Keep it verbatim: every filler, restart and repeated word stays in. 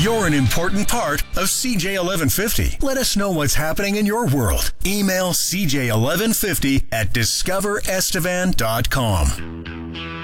You're an important part of C J eleven fifty. Let us know what's happening in your world. Email C J eleven fifty at discover estevan dot com.